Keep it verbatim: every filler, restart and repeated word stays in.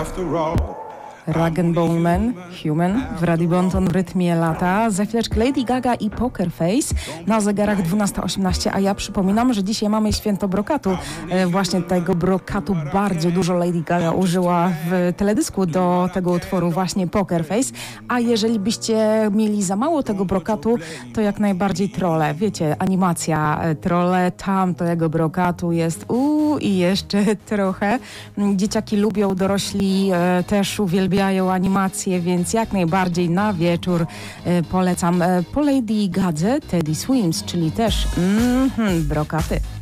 Rag and Bone Man, Human w Radio Bonton w rytmie lata. Za chwileczkę Lady Gaga i Poker Face na zegarach dwunasta osiemnaście, a ja przypominam, że dzisiaj mamy święto brokatu. E, właśnie tego brokatu bardzo dużo Lady Gaga użyła w teledysku do tego utworu właśnie Poker Face, a jeżeli byście mieli za mało tego brokatu, to jak najbardziej Trolle. Wiecie, animacja e, Trolle, tam tego brokatu jest uuu i jeszcze trochę. Dzieciaki lubią, dorośli e, też uwielbiają animacje, więc jak najbardziej na wieczór e, polecam. E, po Lady Gadze Teddy Swims, czyli też mm, brokaty.